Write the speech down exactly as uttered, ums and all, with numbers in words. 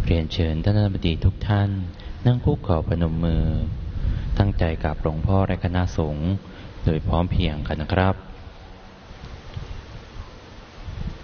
เรียนเชิญท่านคณบดีทุกท่านนั่งคุกเข่าพนมมือตั้งใจกับหลวงพ่อและคณะสงฆ์โดยพร้อมเพรียงกันนะครับ